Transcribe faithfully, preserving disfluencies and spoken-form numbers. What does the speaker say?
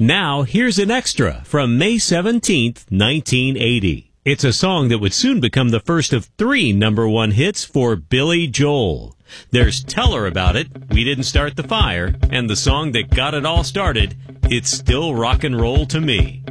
Now, here's an extra from May seventeenth, nineteen eighty. It's a song that would soon become the first of three number one hits for Billy Joel. There's Tell Her About It, We Didn't Start the Fire, and the song that got it all started, It's Still Rock and Roll to Me.